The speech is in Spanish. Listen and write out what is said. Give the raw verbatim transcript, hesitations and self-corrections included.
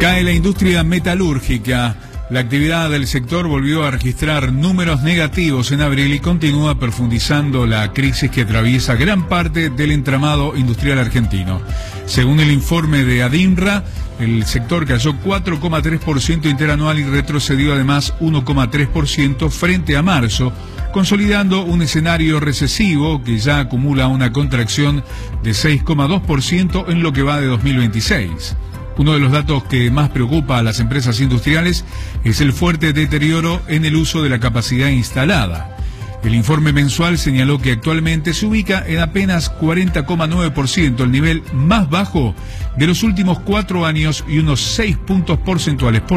Cae la industria metalúrgica. La actividad del sector volvió a registrar números negativos en abril y continúa profundizando la crisis que atraviesa gran parte del entramado industrial argentino. Según el informe de ADINRA, el sector cayó cuatro coma tres por ciento interanual y retrocedió además uno coma tres por ciento frente a marzo, consolidando un escenario recesivo que ya acumula una contracción de seis coma dos por ciento en lo que va de dos mil veintiséis. Uno de los datos que más preocupa a las empresas industriales es el fuerte deterioro en el uso de la capacidad instalada. El informe mensual señaló que actualmente se ubica en apenas cuarenta coma nueve por ciento, el nivel más bajo de los últimos cuatro años y unos seis puntos porcentuales por